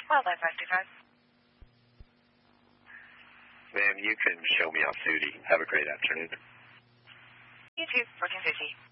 Wildlife 525. Ma'am, you can show me off duty. Have a great afternoon. You too, 1450.